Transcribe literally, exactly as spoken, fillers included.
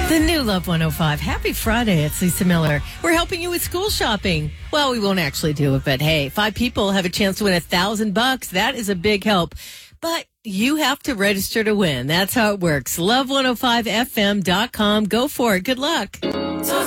The new Love one oh five. Happy Friday. It's Lisa Miller. We're helping you with school shopping. Well, we won't actually do it, but hey, five people have a chance to win a thousand bucks. That is a big help. But you have to register to win. That's how it works. love one oh five f m dot com. Go for it. Good luck.